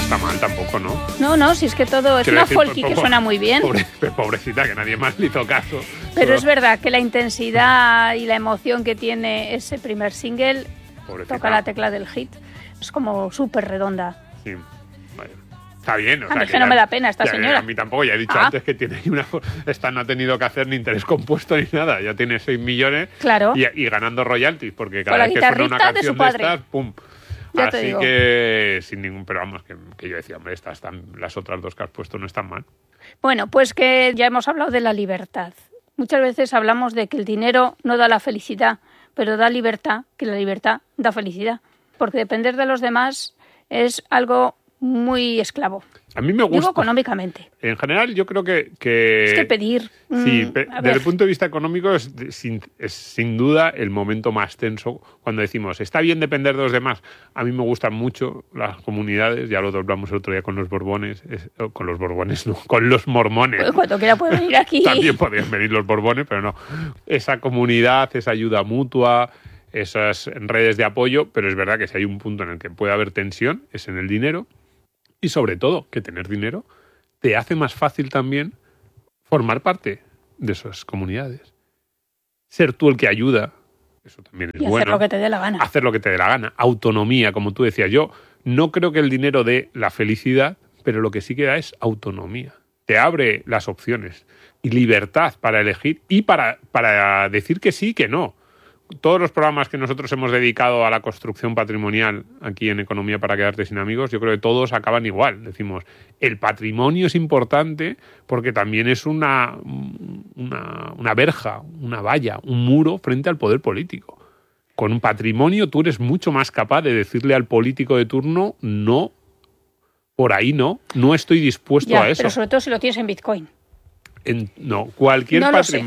está mal tampoco, ¿no? No, si es que todo es una folky que suena muy bien. Pobrecita, que nadie más le hizo caso. Pero es verdad que la intensidad y la emoción que tiene ese primer single, pobrecita, toca la tecla del hit, es como súper redonda. Sí, vale. Está bien. O sea, a mí que no me da pena esta señora. A mí tampoco, ya he dicho antes que tiene esta no ha tenido que hacer ni interés compuesto ni nada. Ya tiene 6 millones claro. y ganando royalties, porque cada vez que suena una canción de estas, ¡pum! Ya así que sin ningún... Pero vamos, que yo decía, hombre, las otras dos que has puesto no están mal. Bueno, pues que ya hemos hablado de la libertad. Muchas veces hablamos de que el dinero no da la felicidad, pero da libertad, que la libertad da felicidad. Porque depender de los demás es algo muy esclavo. A mí me gusta. Digo económicamente. En general, yo creo que... Es que pedir... Sí, desde el punto de vista económico es sin duda el momento más tenso cuando decimos, está bien depender de los demás. A mí me gustan mucho las comunidades, ya lo hablamos el otro día con los Borbones, con los Borbones no, con los mormones. Pues cuando quiera pueden venir aquí. También podrían venir los Borbones, pero no. Esa comunidad, esa ayuda mutua, esas redes de apoyo, pero es verdad que si hay un punto en el que puede haber tensión, es en el dinero. Y sobre todo, que tener dinero te hace más fácil también formar parte de esas comunidades. Ser tú el que ayuda, eso también es bueno. Hacer lo que te dé la gana. Hacer lo que te dé la gana. Autonomía, como tú decías. Yo no creo que el dinero dé la felicidad, pero lo que sí que da es autonomía. Te abre las opciones y libertad para elegir y para decir que sí y que no. Todos los programas que nosotros hemos dedicado a la construcción patrimonial aquí en Economía para quedarte sin amigos, yo creo que todos acaban igual. Decimos, el patrimonio es importante porque también es una verja, una valla, un muro frente al poder político. Con un patrimonio tú eres mucho más capaz de decirle al político de turno, no, por ahí no estoy dispuesto a eso. Pero sobre todo si lo tienes en Bitcoin. Cualquier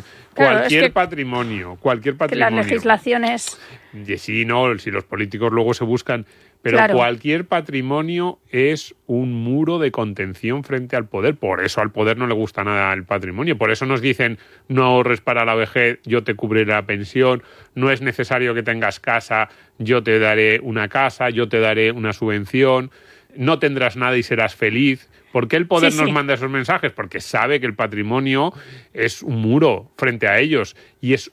patrimonio. Que las legislaciones... Sí, no, si los políticos luego se buscan... Pero cualquier patrimonio es un muro de contención frente al poder. Por eso al poder no le gusta nada el patrimonio. Por eso nos dicen, no ahorres para la vejez, yo te cubriré la pensión. No es necesario que tengas casa, yo te daré una casa, yo te daré una subvención. No tendrás nada y serás feliz. ¿Por qué el poder nos manda esos mensajes? Porque sabe que el patrimonio es un muro frente a ellos y es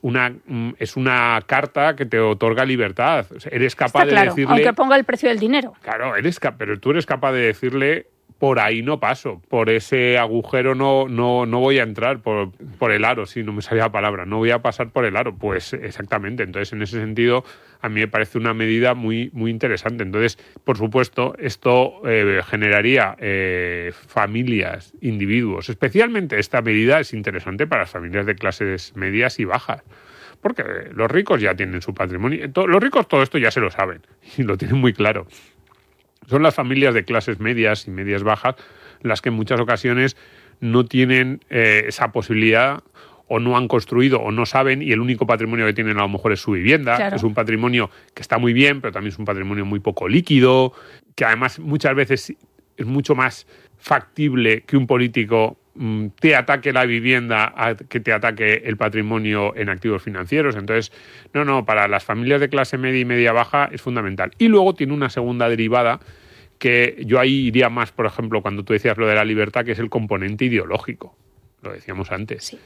una carta que te otorga libertad. O sea, eres capaz de decirle... aunque ponga el precio del dinero. Claro, pero tú eres capaz de decirle, por ahí no paso, por ese agujero no voy a entrar, por el aro, sí, no me salía la palabra, no voy a pasar por el aro. Pues exactamente, entonces en ese sentido a mí me parece una medida muy, muy interesante. Entonces, por supuesto, esto generaría familias, individuos. Especialmente esta medida es interesante para las familias de clases medias y bajas. Porque los ricos ya tienen su patrimonio. Los ricos todo esto ya se lo saben y lo tienen muy claro. Son las familias de clases medias y medias bajas las que en muchas ocasiones no tienen esa posibilidad o no han construido o no saben y el único patrimonio que tienen a lo mejor es su vivienda. Claro. Es un patrimonio que está muy bien, pero también es un patrimonio muy poco líquido, que además muchas veces es mucho más factible que un político te ataque la vivienda a que te ataque el patrimonio en activos financieros. Entonces, para las familias de clase media y media baja es fundamental. Y luego tiene una segunda derivada que yo ahí iría más, por ejemplo, cuando tú decías lo de la libertad, que es el componente ideológico. Lo decíamos antes. Sí.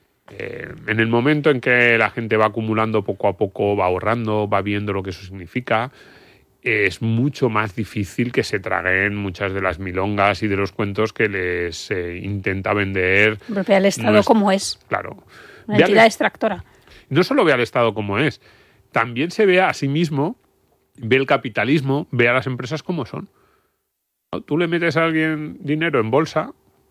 En el momento en que la gente va acumulando poco a poco, va ahorrando, va viendo lo que eso significa, es mucho más difícil que se traguen muchas de las milongas y de los cuentos que les intenta vender. Ve al Estado como es. Claro. Una entidad extractora. No solo ve al Estado como es, también se ve a sí mismo, ve el capitalismo, ve a las empresas como son. Tú le metes a alguien dinero en bolsa,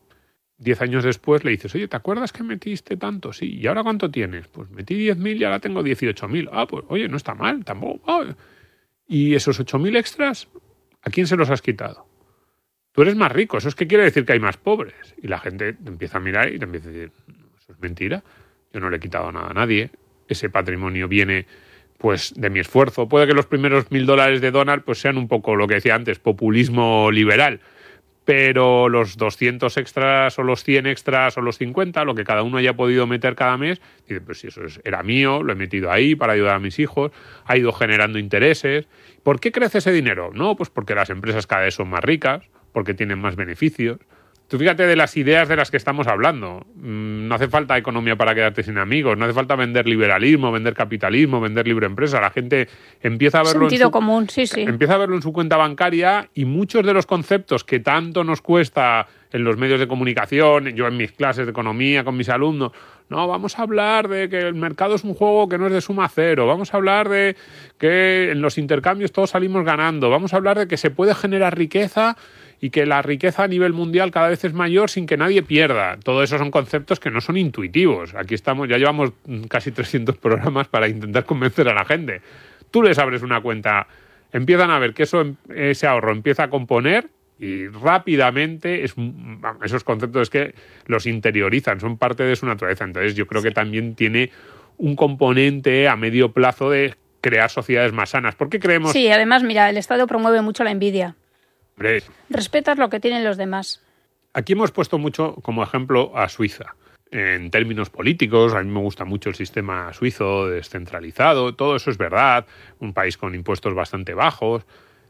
10 años después le dices, oye, ¿te acuerdas que metiste tanto? Sí, ¿y ahora cuánto tienes? Pues metí 10.000 y ahora tengo 18.000. Ah, pues oye, no está mal, tampoco. ¿Y esos 8.000 extras, a quién se los has quitado? Tú eres más rico, ¿eso es que quiere decir que hay más pobres? Y la gente te empieza a mirar y te empieza a decir, eso es mentira, yo no le he quitado nada a nadie, ese patrimonio viene pues de mi esfuerzo. Puede que los primeros $1.000 de Donald pues sean un poco lo que decía antes, populismo liberal, pero los 200 extras o los 100 extras o los 50, lo que cada uno haya podido meter cada mes, dice, pues si eso era mío, lo he metido ahí para ayudar a mis hijos, ha ido generando intereses. ¿Por qué crece ese dinero? No, pues porque las empresas cada vez son más ricas, porque tienen más beneficios. Tú fíjate de las ideas de las que estamos hablando. No hace falta economía para quedarte sin amigos, no hace falta vender liberalismo, vender capitalismo, vender libre empresa. La gente empieza a verlo Sentido común, sí. Empieza a verlo en su cuenta bancaria y muchos de los conceptos que tanto nos cuesta en los medios de comunicación, yo en mis clases de economía con mis alumnos, no, vamos a hablar de que el mercado es un juego que no es de suma cero, vamos a hablar de que en los intercambios todos salimos ganando, vamos a hablar de que se puede generar riqueza y que la riqueza a nivel mundial cada vez es mayor sin que nadie pierda. Todo eso son conceptos que no son intuitivos. Aquí estamos, ya llevamos casi 300 programas para intentar convencer a la gente. Tú les abres una cuenta, empiezan a ver que ese ahorro empieza a componer y rápidamente esos conceptos es que los interiorizan, son parte de su naturaleza. Entonces yo creo que también tiene un componente a medio plazo de crear sociedades más sanas. ¿Por qué creemos? Sí, además, mira, el Estado promueve mucho la envidia. Hombre, respetas lo que tienen los demás. Aquí hemos puesto mucho como ejemplo a Suiza. En términos políticos, a mí me gusta mucho el sistema suizo descentralizado, todo eso es verdad, un país con impuestos bastante bajos,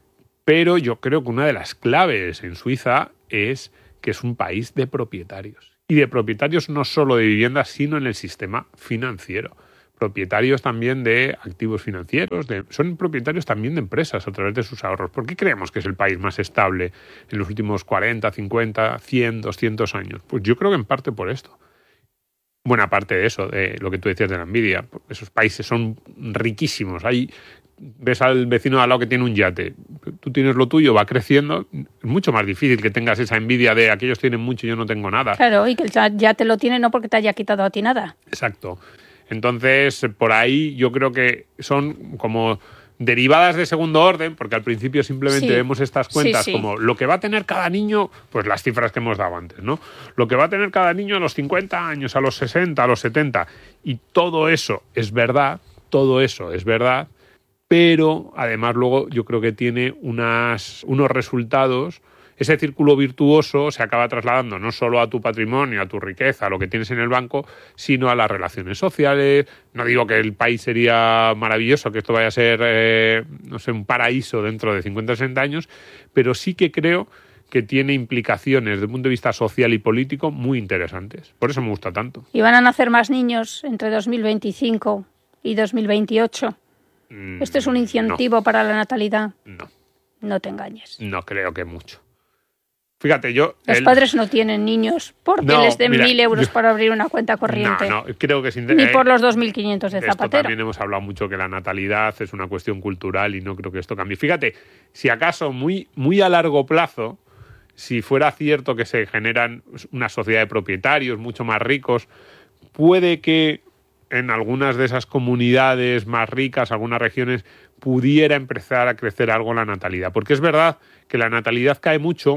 pero yo creo que una de las claves en Suiza es que es un país de propietarios. Y de propietarios no solo de viviendas, sino en el sistema financiero. Propietarios también de activos financieros, son propietarios también de empresas a través de sus ahorros. ¿Por qué creemos que es el país más estable en los últimos 40, 50, 100, 200 años? Pues yo creo que en parte por esto. Buena parte de eso, de lo que tú decías de la envidia. Esos países son riquísimos. Ahí ves al vecino de al lado que tiene un yate. Tú tienes lo tuyo, va creciendo. Es mucho más difícil que tengas esa envidia de aquellos tienen mucho y yo no tengo nada. Claro, y que el yate lo tiene no porque te haya quitado a ti nada. Exacto. Entonces, por ahí yo creo que son como derivadas de segundo orden, porque al principio simplemente vemos estas cuentas como lo que va a tener cada niño, pues las cifras que hemos dado antes, ¿no? Lo que va a tener cada niño a los 50 años, a los 60, a los 70. Y todo eso es verdad, pero además luego yo creo que tiene unos resultados. Ese círculo virtuoso se acaba trasladando no solo a tu patrimonio, a tu riqueza, a lo que tienes en el banco, sino a las relaciones sociales. No digo que el país sería maravilloso, que esto vaya a ser, un paraíso dentro de 50 o 60 años, pero sí que creo que tiene implicaciones desde el punto de vista social y político muy interesantes. Por eso me gusta tanto. ¿Y van a nacer más niños entre 2025 y 2028? ¿Esto es un incentivo para la natalidad? No. No te engañes. No creo que mucho. Fíjate, los padres no tienen niños porque les den 1.000 euros para abrir una cuenta corriente. No, creo que ni por los 2.500 de Zapatero. Esto también hemos hablado mucho que la natalidad es una cuestión cultural y no creo que esto cambie. Fíjate, si acaso muy, muy a largo plazo, si fuera cierto que se generan una sociedad de propietarios mucho más ricos, puede que en algunas de esas comunidades más ricas, algunas regiones, pudiera empezar a crecer algo la natalidad. Porque es verdad que la natalidad cae mucho,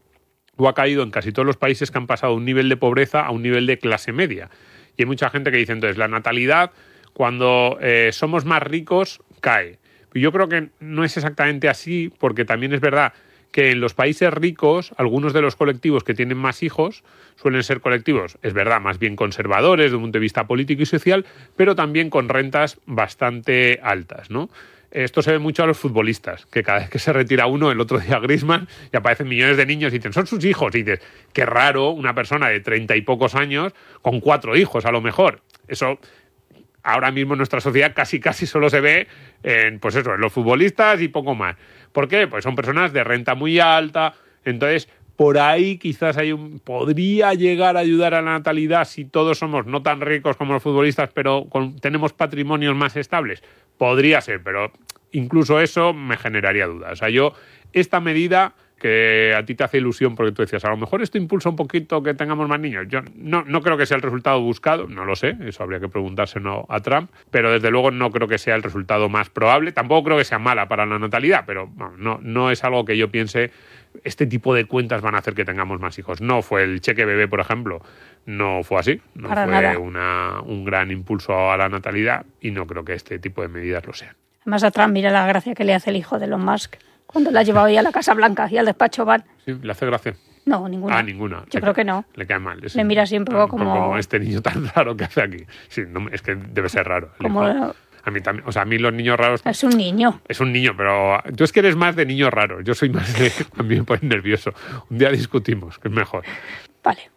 o ha caído en casi todos los países que han pasado de un nivel de pobreza a un nivel de clase media. Y hay mucha gente que dice, entonces, la natalidad, cuando somos más ricos, cae. Y yo creo que no es exactamente así, porque también es verdad que en los países ricos, algunos de los colectivos que tienen más hijos suelen ser colectivos, es verdad, más bien conservadores desde un punto de vista político y social, pero también con rentas bastante altas, ¿no? Esto se ve mucho a los futbolistas, que cada vez que se retira uno, el otro día Griezmann, y aparecen millones de niños y dicen, son sus hijos. Y dices, qué raro una persona de 30 y pocos años con 4 hijos, a lo mejor. Eso ahora mismo en nuestra sociedad casi solo se ve en los futbolistas y poco más. ¿Por qué? Pues son personas de renta muy alta. Entonces, por ahí quizás podría llegar a ayudar a la natalidad si todos somos no tan ricos como los futbolistas, pero tenemos patrimonios más estables. Podría ser, pero incluso eso me generaría dudas. O sea, esta medida que a ti te hace ilusión porque tú decías, a lo mejor esto impulsa un poquito que tengamos más niños. Yo no creo que sea el resultado buscado, no lo sé, eso habría que preguntárselo a Trump, pero desde luego no creo que sea el resultado más probable. Tampoco creo que sea mala para la natalidad, pero no es algo que yo piense, este tipo de cuentas van a hacer que tengamos más hijos. No fue el cheque bebé, por ejemplo, no fue así, no para fue nada. un gran impulso a la natalidad y no creo que este tipo de medidas lo sean. Además a Trump, mira la gracia que le hace el hijo de Elon Musk cuando la ha llevado ahí a la Casa Blanca y al despacho Oval. Sí, ¿le hace gracia? No, ninguna. Ninguna. Yo creo que no. Le cae mal. Le mira siempre como este niño tan raro que hace aquí. Sí, es que debe ser raro. Como a A mí también. O sea, a mí los niños raros... Es un niño. Es un niño, pero tú es que eres más de niño raro. Yo soy más de... A mí me pone nervioso. Un día discutimos, que es mejor. Vale.